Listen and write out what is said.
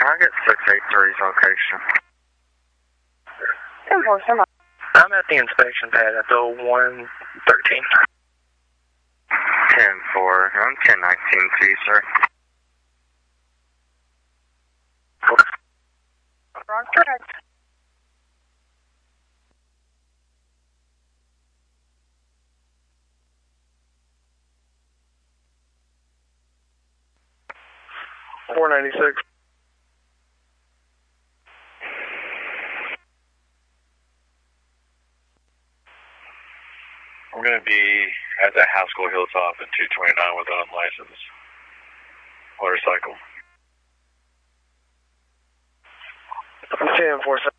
I get 683's location. 10-4, I'm at the inspection pad at the 113. 10-4, I'm 1019 to you, sir. Wrong track. $496. I'm going to be at the Haskell Hilltop at 229 with an unlicensed motorcycle. 10-4,